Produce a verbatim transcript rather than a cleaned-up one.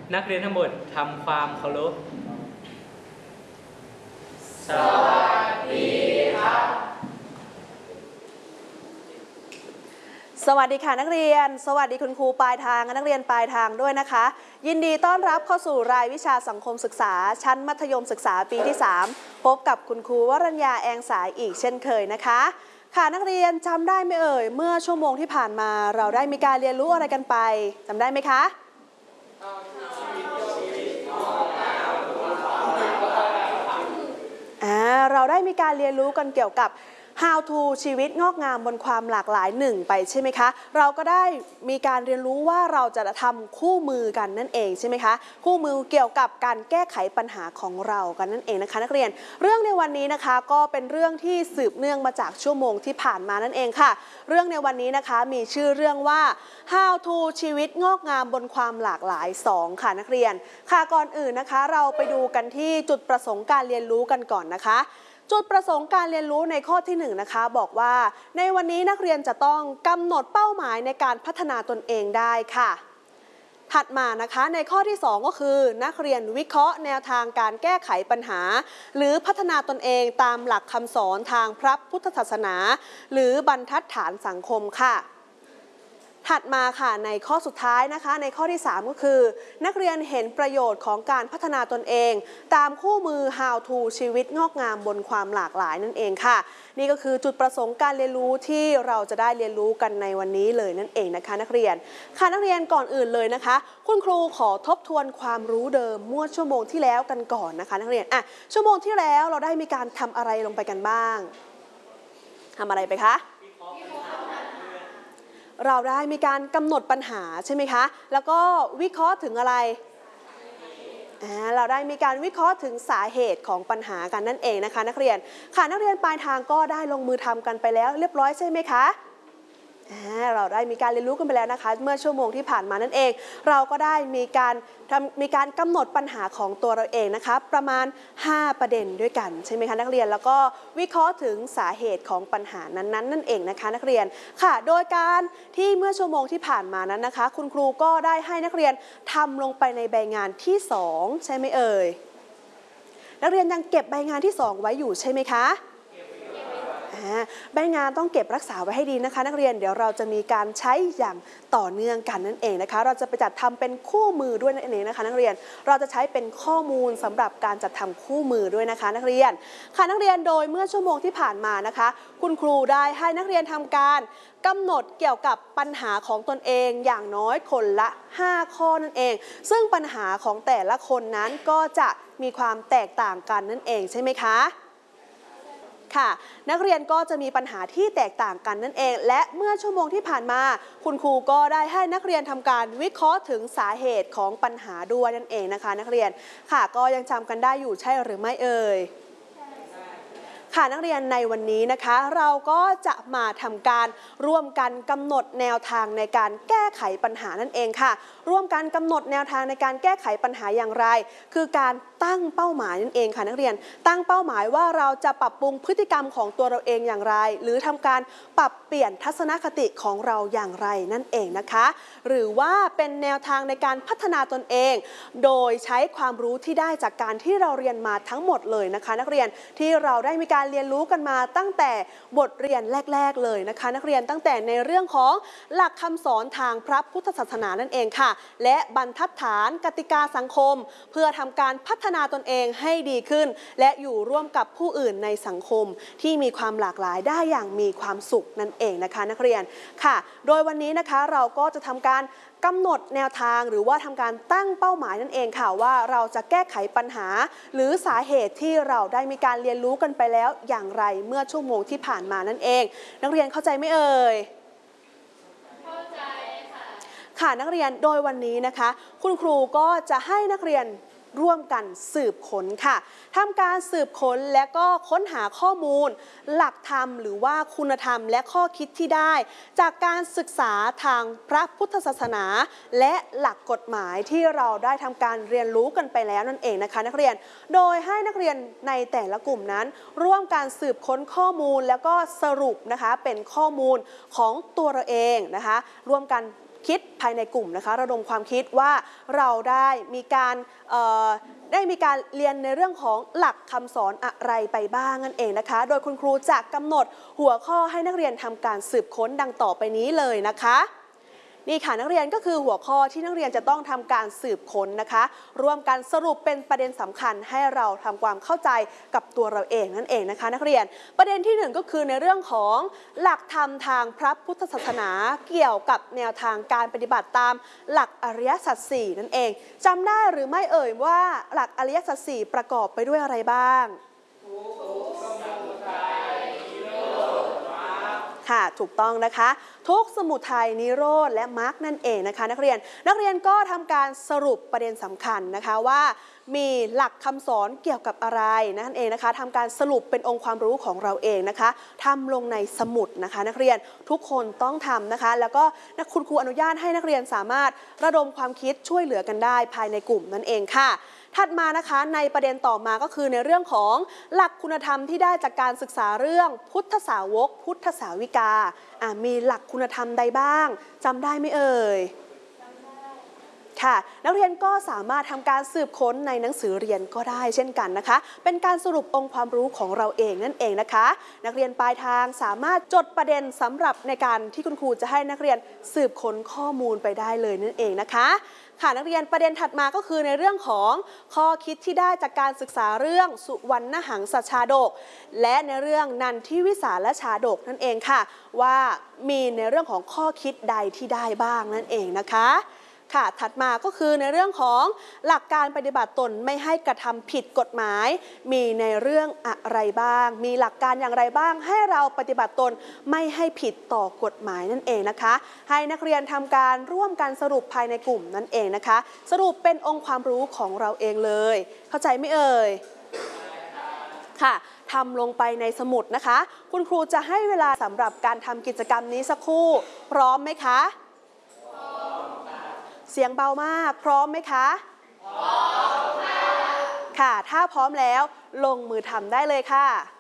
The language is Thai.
นักเรียนทั้งหมดทำความเคารพสวัสดีครับสวัสดีค่ะนักเรียนสวัสดีคุณครูปลายทางและนักเรียนปลายทางด้วยนะคะยินดีต้อนรับเข้าสู่รายวิชาสังคมศึกษาชั้นมัธยมศึกษาปีที่สามพบกับคุณครูวรัญญาแองสายอีกเช่นเคยนะคะค่ะนักเรียนจำได้ไหมเอ่ยเมื่อชั่วโมงที่ผ่านมาเราได้มีการเรียนรู้อะไรกันไปจำได้ไหมคะอ่าเราได้มีการเรียนรู้กันเกี่ยวกับ How to ชีวิตงอกงามบนความหลากหลายหนึ่งไปใช่ไหมคะเราก็ได้มีการเรียนรู้ว่าเราจะทำคู่มือกันนั่นเองใช่ไหมคะคู่มือเกี่ยวกับการแก้ไขปัญหาของเรากันนั่นเองนะคะนักเรียนเรื่องในวันนี้นะคะก็เป็นเรื่องที่สืบเนื่องมาจากชั่วโมงที่ผ่านมานั่นเองค่ะเรื่องในวันนี้นะคะมีชื่อเรื่องว่า How to ชีวิตงอกงามบนความหลากหลายสองค่ะนักเรียนค่ะก่อนอื่นนะคะเราไปดูกันที่จุดประสงค์การเรียนรู้กันก่อนนะคะจุดประสงค์การเรียนรู้ในข้อที่หนึ่งนะคะบอกว่าในวันนี้นักเรียนจะต้องกำหนดเป้าหมายในการพัฒนาตนเองได้ค่ะถัดมานะคะในข้อที่สองก็คือนักเรียนวิเคราะห์แนวทางการแก้ไขปัญหาหรือพัฒนาตนเองตามหลักคำสอนทางพระพุทธศาสนาหรือบรรทัดฐานสังคมค่ะถัดมาค่ะในข้อสุดท้ายนะคะในข้อที่สามก็คือนักเรียนเห็นประโยชน์ของการพัฒนาตนเองตามคู่มือ How to ชีวิตงอกงามบนความหลากหลายนั่นเองค่ะนี่ก็คือจุดประสงค์การเรียนรู้ที่เราจะได้เรียนรู้กันในวันนี้เลยนั่นเองนะคะนักเรียนค่ะนักเรียนก่อนอื่นเลยนะคะคุณครูขอทบทวนความรู้เดิมเมื่อชั่วโมงที่แล้วกันก่อนนะคะนักเรียนอ่ะชั่วโมงที่แล้วเราได้มีการทำอะไรลงไปกันบ้างทำอะไรไปคะเราได้มีการกำหนดปัญหาใช่ไหมคะแล้วก็วิเคราะห์ถึงอะไรเราได้มีการวิเคราะห์ถึงสาเหตุของปัญหากันนั่นเองนะคะนักเรียนค่ะนักเรียนปลายทางก็ได้ลงมือทำกันไปแล้วเรียบร้อยใช่ไหมคะเราได้มีการเรียนรู้กันไปแล้วนะคะเมื่อชั่วโมงที่ผ่านมานั่นเองเราก็ได้มีการทำมีการกำหนดปัญหาของตัวเราเองนะคะประมาณห้าประเด็นด้วยกันใช่ไหมคะนักเรียนแล้วก็วิเคราะห์ถึงสาเหตุของปัญหานั้นๆนั่นเองนะคะนักเรียนค่ะโดยการที่เมื่อชั่วโมงที่ผ่านมานั้นนะคะคุณครูก็ได้ให้นักเรียนทำลงไปในใบงานที่สองใช่ไหมเอ่ยนักเรียนยังเก็บใบงานที่สองไว้อยู่ใช่ไหมคะใบงานต้องเก็บรักษาไว้ให้ดีนะคะนักเรียนเดี๋ยวเราจะมีการใช้อย่างต่อเนื่องกันนั่นเองนะคะเราจะไปจัดทำเป็นคู่มือด้วยนั่นเองนะคะนักเรียนเราจะใช้เป็นข้อมูลสำหรับการจัดทำคู่มือด้วยนะคะนักเรียนค่ะนักเรียนโดยเมื่อชั่วโมงที่ผ่านมานะคะคุณครูได้ให้นักเรียนทำการกำหนดเกี่ยวกับปัญหาของตนเองอย่างน้อยคนละห้าข้อนั่นเองซึ่งปัญหาของแต่ละคนนั้นก็จะมีความแตกต่างกันนั่นเองใช่ไหมคะค่ะนักเรียนก็จะมีปัญหาที่แตกต่างกันนั่นเองและเมื่อชั่วโมงที่ผ่านมาคุณครูก็ได้ให้นักเรียนทำการวิเคราะห์ถึงสาเหตุของปัญหาด้วยนั่นเองนะคะนักเรียนค่ะก็ยังจำกันได้อยู่ใช่หรือไม่เอ่ยค่ะนักเรียนในวันนี้นะคะเราก็จะมาทำการร่วมกันกำหนดแนวทางในการแก้ไขปัญหานั่นเองค่ะร่วมกันกำหนดแนวทางในการแก้ไขปัญหาอย่างไรคือการตั้งเป้าหมายนั่นเองค่ะนักเรียนตั้งเป้าหมายว่าเราจะปรับปรุงพฤติกรรมของตัวเราเองอย่างไรหรือทำการปรับเปลี่ยนทัศนคติของเราอย่างไรนั่นเองนะคะหรือว่าเป็นแนวทางในการพัฒนาตนเองโดยใช้ความรู้ที่ได้จากการที่เราเรียนมาทั้งหมดเลยนะคะนักเรียนที่เราได้มีการเรียนรู้กันมาตั้งแต่บทเรียนแรกๆเลยนะคะนักเรียนตั้งแต่ในเรื่องของหลักคำสอนทางพระพุทธศาสนานั่นเองค่ะและบรรทัดฐานกติกาสังคมเพื่อทำการพัฒนาตนเองให้ดีขึ้นและอยู่ร่วมกับผู้อื่นในสังคมที่มีความหลากหลายได้อย่างมีความสุขนั่นเองนะคะนักเรียนค่ะโดยวันนี้นะคะเราก็จะทำการกำหนดแนวทางหรือว่าทำการตั้งเป้าหมายนั่นเองค่ะว่าเราจะแก้ไขปัญหาหรือสาเหตุที่เราได้มีการเรียนรู้กันไปแล้วอย่างไรเมื่อชั่วโมงที่ผ่านมานั่นเองนักเรียนเข้าใจไหมเอ่ยเข้าใจค่ะค่ะนักเรียนโดยวันนี้นะคะคุณครูก็จะให้นักเรียนร่วมกันสืบค้นค่ะทำการสืบค้นและก็ค้นหาข้อมูลหลักธรรมหรือว่าคุณธรรมและข้อคิดที่ได้จากการศึกษาทางพระพุทธศาสนาและหลักกฎหมายที่เราได้ทำการเรียนรู้กันไปแล้วนั่นเองนะคะนักเรียนโดยให้นักเรียนในแต่ละกลุ่มนั้นร่วมการสืบค้นข้อมูลแล้วก็สรุปนะคะเป็นข้อมูลของตัวเราเองนะคะร่วมกันคิดภายในกลุ่มนะคะระดมความคิดว่าเราได้มีการได้มีการเรียนในเรื่องของหลักคำสอนอะไรไปบ้างนั่นเองนะคะโดยคุณครูจะกำหนดหัวข้อให้นักเรียนทำการสืบค้นดังต่อไปนี้เลยนะคะนี่ค่ะนักเรียนก็คือหัวข้อที่นักเรียนจะต้องทำการสืบค้นนะคะร่วมกันสรุปเป็นประเด็นสำคัญให้เราทำความเข้าใจกับตัวเราเองนั่นเองนะคะนักเรียนประเด็นที่หนึ่งก็คือในเรื่องของหลักธรรมทางพระพุทธศาสนาเกี่ยวกับแนวทางการปฏิบัติตามหลักอริยสัจสี่นั่นเองจำได้หรือไม่เอ่ยว่าหลักอริยสัจสี่ประกอบไปด้วยอะไรบ้างค่ะถูกต้องนะคะทุกข์สมุทัยนิโรธและมรรคนั่นเองนะคะนักเรียนนักเรียนก็ทำการสรุปประเด็นสำคัญนะคะว่ามีหลักคำสอนเกี่ยวกับอะไรนั่นเองนะคะทำการสรุปเป็นองค์ความรู้ของเราเองนะคะทำลงในสมุดนะคะนักเรียนทุกคนต้องทำนะคะแล้วก็คุณครูอนุญาตให้นักเรียนสามารถระดมความคิดช่วยเหลือกันได้ภายในกลุ่มนั่นเองค่ะถัดมานะคะในประเด็นต่อมาก็คือในเรื่องของหลักคุณธรรมที่ได้จากการศึกษาเรื่องพุทธสาวกพุทธสาวิกามีหลักคุณธรรมใดบ้างจำได้ไหมเอ่ยค่ะนักเรียนก็สามารถทำการสืบค้นในหนังสือเรียนก็ได้เช่นกันนะคะเป็นการสรุปองค์ความรู้ของเราเองนั่นเองนะคะนักเรียนปลายทางสามารถจดประเด็นสำหรับในการที่คุณครูจะให้นักเรียนสืบค้นข้อมูลไปได้เลยนั่นเองนะคะค่ะนักเรียนประเด็นถัดมาก็คือในเรื่องของข้อคิดที่ได้จากการศึกษาเรื่องสุวรรณหังสัชชาดกและในเรื่องนันทิวิสาลชาดกนั่นเองค่ะว่ามีในเรื่องของข้อคิดใดที่ได้บ้างนั่นเองนะคะค่ะถัดมาก็คือในเรื่องของหลักการปฏิบัติตนไม่ให้กระทำผิดกฎหมายมีในเรื่องอะไรบ้างมีหลักการอย่างไรบ้างให้เราปฏิบัติตนไม่ให้ผิดต่อกฎหมายนั่นเองนะคะให้นักเรียนทำการร่วมกันสรุปภายในกลุ่มนั่นเองนะคะสรุปเป็นองค์ความรู้ของเราเองเลยเข้าใจไหมเอ่ยค่ะทำลงไปในสมุดนะคะคุณครูจะให้เวลาสำหรับการทำกิจกรรมนี้สักครู่พร้อมไหมคะเสียงเบามากพร้อมไหมคะพร้อมค่ะค่ะถ้าพร้อมแล้วลงมือทำได้เลยค่ะ